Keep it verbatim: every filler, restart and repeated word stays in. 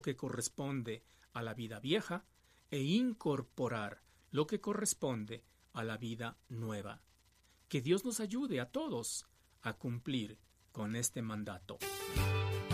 que corresponde a la vida vieja e incorporar lo que corresponde a la vida nueva. Que Dios nos ayude a todos a cumplir con este mandato.